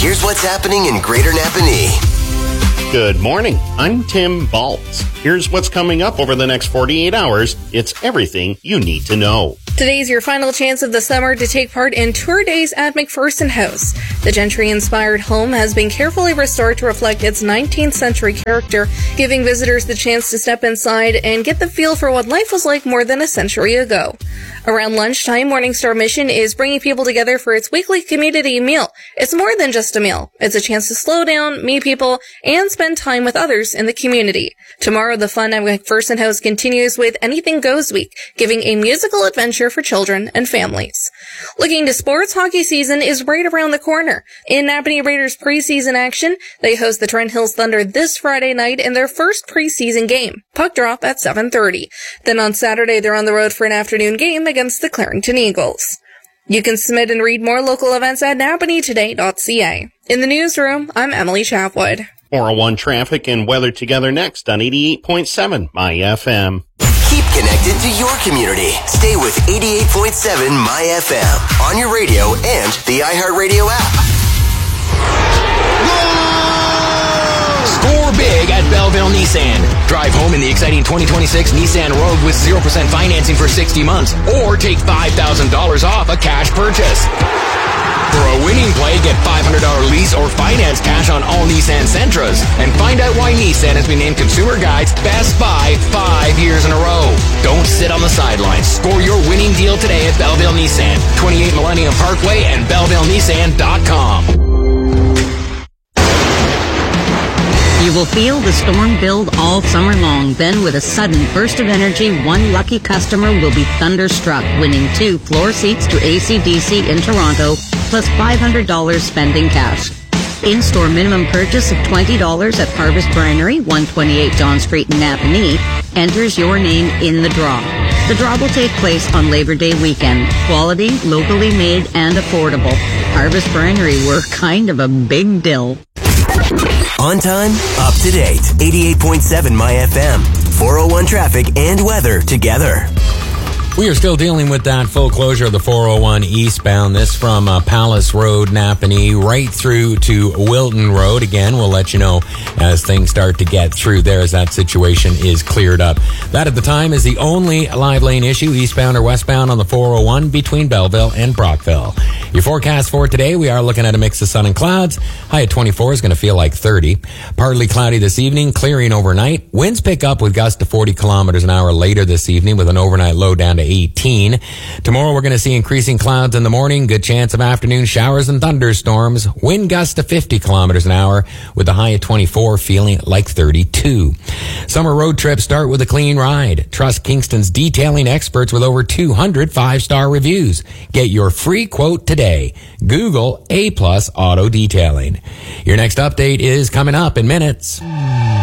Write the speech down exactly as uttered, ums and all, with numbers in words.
here's what's happening in Greater Napanee. Good morning. I'm Tim Baltz. Here's what's coming up over the next forty-eight hours. It's everything you need to know. Today's your final chance of the summer to take part in tour days at McPherson House. The Gentry-inspired home has been carefully restored to reflect its nineteenth century character, giving visitors the chance to step inside and get the feel for what life was like more than a century ago. Around lunchtime, Morningstar Mission is bringing people together for its weekly community meal. It's more than just a meal. It's a chance to slow down, meet people, and spend time with others in the community. Tomorrow, the fun at McPherson House continues with Anything Goes Week, giving a musical adventure for children and families. Looking to sports, hockey season is right around the corner. In Napanee Raiders preseason action, they host the Trent Hills Thunder this Friday night in their first preseason game. Puck drop at seven thirty. Then on Saturday, they're on the road for an afternoon game against the Clarington Eagles. You can submit and read more local events at napanee today dot c a. In the newsroom, I'm Emily Chapwood. four oh one traffic and weather together next on eighty-eight point seven My F M. Keep connected to your community. Stay with eighty-eight point seven My F M on your radio and the iHeartRadio app. Score big at Belleville Nissan. Drive home in the exciting twenty twenty-six Nissan Rogue with zero percent financing for sixty months or take five thousand dollars off a cash purchase. For a winning play, get five hundred dollars lease or finance cash on all Nissan Sentras. And find out why Nissan has been named Consumer Guide's Best Buy five years in a row. Don't sit on the sidelines. Score your winning deal today at Belleville Nissan, twenty-eight Millennium Parkway and belleville nissan dot com. You will feel the storm build all summer long. Then, with a sudden burst of energy, one lucky customer will be thunderstruck, winning two floor seats to A C D C in Toronto, plus five hundred dollars spending cash. In-store minimum purchase of twenty dollars at Harvest Brinery, one twenty-eight John Street in Napanee, enters your name in the draw. The draw will take place on Labor Day weekend. Quality, locally made, and affordable. Harvest Brinery were kind of a big deal. On time, up to date. eighty-eight point seven My F M. four oh one traffic and weather together. We are still dealing with that full closure of the four oh one eastbound. This from uh, Palace Road, Napanee, right through to Wilton Road. Again, we'll let you know as things start to get through there as that situation is cleared up. That at the time is the only live lane issue, eastbound or westbound on the four oh one between Belleville and Brockville. Your forecast for today, we are looking at a mix of sun and clouds. High at twenty-four is going to feel like thirty. Partly cloudy this evening, clearing overnight. Winds pick up with gusts to forty kilometers an hour later this evening with an overnight low down to eighteen. Tomorrow we're going to see increasing clouds in the morning, good chance of afternoon showers and thunderstorms. Wind gusts to fifty kilometers an hour with a high at twenty-four, feeling like thirty-two. Summer road trips start with a clean ride. Trust Kingston's detailing experts with over two hundred five-star reviews. Get your free quote today. Google A Plus Auto Detailing. Your next update is coming up in minutes.